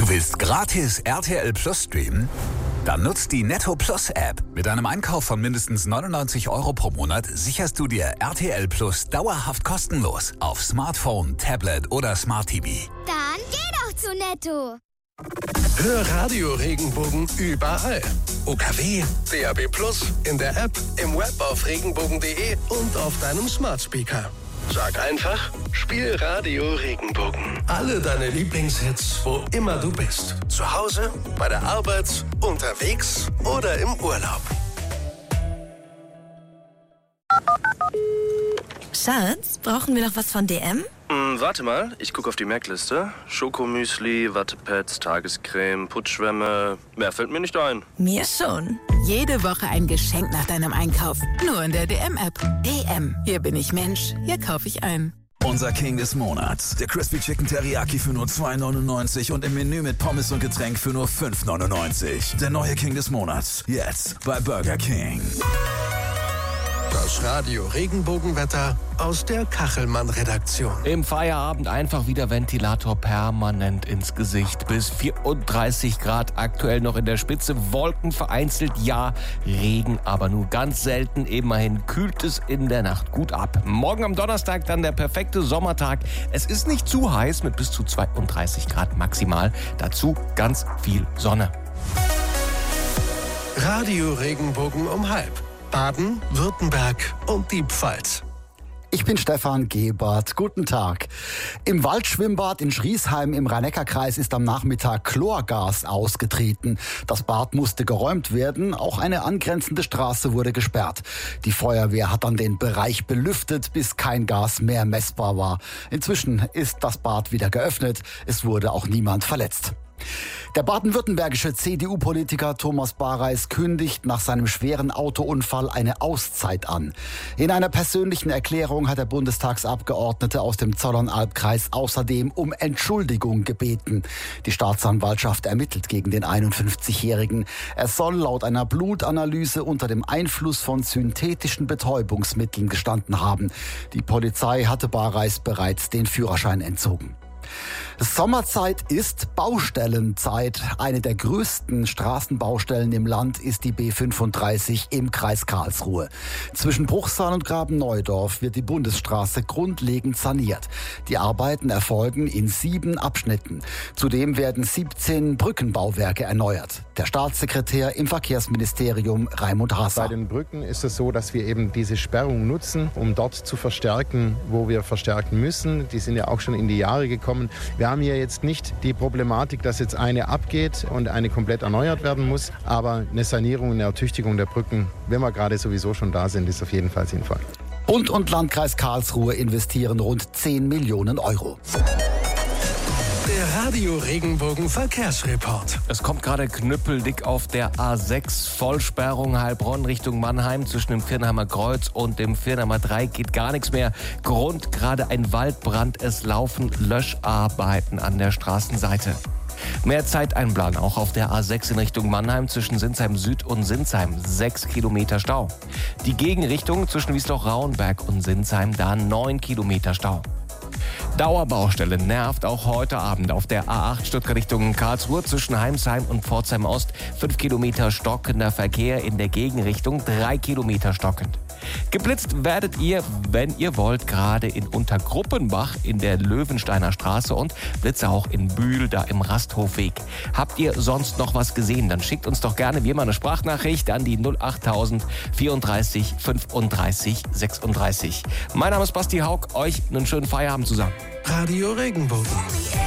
Du willst gratis RTL Plus streamen? Dann nutzt die Netto Plus App. Mit einem Einkauf von mindestens 99 € pro Monat sicherst du dir RTL Plus dauerhaft kostenlos auf Smartphone, Tablet oder Smart TV. Dann geh doch zu Netto. Hör Radio Regenbogen überall. UKW, DAB+, in der App, im Web auf regenbogen.de und auf deinem Smart Speaker. Sag einfach, spiel Radio Regenbogen. Alle deine Lieblingshits, wo immer du bist. Zu Hause, bei der Arbeit, unterwegs oder im Urlaub. Schatz, brauchen wir noch was von DM? Warte mal, ich gucke auf die Merkliste. Schokomüsli, Wattepads, Tagescreme, Putzschwämme. Mehr fällt mir nicht ein. Mir schon. Jede Woche ein Geschenk nach deinem Einkauf. Nur in der DM-App. DM. Hier bin ich Mensch. Hier kaufe ich ein. Unser King des Monats. Der Crispy Chicken Teriyaki für nur 2,99 und im Menü mit Pommes und Getränk für nur 5,99. Der neue King des Monats. Jetzt bei Burger King. Das Radio Regenbogenwetter aus der Kachelmann-Redaktion. Im Feierabend einfach wieder Ventilator permanent ins Gesicht. Bis 34 Grad aktuell noch in der Spitze. Wolken vereinzelt, ja. Regen aber nur ganz selten. Immerhin kühlt es in der Nacht gut ab. Morgen am Donnerstag dann der perfekte Sommertag. Es ist nicht zu heiß mit bis zu 32 Grad maximal. Dazu ganz viel Sonne. Radio Regenbogen um 12:30. Baden, Württemberg und die Pfalz. Ich bin Stefan Gebert. Guten Tag. Im Waldschwimmbad in Schriesheim im Rhein-Neckar-Kreis ist am Nachmittag Chlorgas ausgetreten. Das Bad musste geräumt werden. Auch eine angrenzende Straße wurde gesperrt. Die Feuerwehr hat dann den Bereich belüftet, bis kein Gas mehr messbar war. Inzwischen ist das Bad wieder geöffnet. Es wurde auch niemand verletzt. Der baden-württembergische CDU-Politiker Thomas Bareis kündigt nach seinem schweren Autounfall eine Auszeit an. In einer persönlichen Erklärung hat der Bundestagsabgeordnete aus dem Zollernalbkreis außerdem um Entschuldigung gebeten. Die Staatsanwaltschaft ermittelt gegen den 51-Jährigen. Er soll laut einer Blutanalyse unter dem Einfluss von synthetischen Betäubungsmitteln gestanden haben. Die Polizei hatte Bareis bereits den Führerschein entzogen. Sommerzeit ist Baustellenzeit. Eine der größten Straßenbaustellen im Land ist die B35 im Kreis Karlsruhe. Zwischen Bruchsal und Graben-Neudorf wird die Bundesstraße grundlegend saniert. Die Arbeiten erfolgen in 7 Abschnitten. Zudem werden 17 Brückenbauwerke erneuert. Der Staatssekretär im Verkehrsministerium Raimund Haser. Bei den Brücken ist es so, dass wir eben diese Sperrung nutzen, um dort zu verstärken, wo wir verstärken müssen. Die sind ja auch schon in die Jahre gekommen. Wir haben hier jetzt nicht die Problematik, dass jetzt eine abgeht und eine komplett erneuert werden muss. Aber eine Sanierung, eine Ertüchtigung der Brücken, wenn wir gerade sowieso schon da sind, ist auf jeden Fall sinnvoll. Bund und Landkreis Karlsruhe investieren rund 10 Millionen €. Der Radio Regenbogen Verkehrsreport. Es kommt gerade knüppeldick auf der A6. Vollsperrung Heilbronn Richtung Mannheim. Zwischen dem Viernheimer Kreuz und dem Viernheimer Dreieck geht gar nichts mehr. Grund gerade ein Waldbrand. Es laufen Löscharbeiten an der Straßenseite. Mehr Zeiteinplan auch auf der A6 in Richtung Mannheim zwischen Sinsheim Süd und Sinsheim. 6 Kilometer Stau. Die Gegenrichtung zwischen Wiesloch-Rauenberg und Sinsheim, da 9 Kilometer Stau. Dauerbaustelle nervt auch heute Abend auf der A8 Stuttgart Richtung Karlsruhe zwischen Heimsheim und Pforzheim Ost. 5 Kilometer stockender Verkehr in der Gegenrichtung, 3 Kilometer stockend. Geblitzt werdet ihr, wenn ihr wollt, gerade in Untergruppenbach in der Löwensteiner Straße und Blitze auch in Bühl, da im Rasthofweg. Habt ihr sonst noch was gesehen, dann schickt uns doch gerne wie immer eine Sprachnachricht an die 08000 34 35 36. Mein Name ist Basti Haug, euch einen schönen Feierabend zusammen. Radio Regenbogen.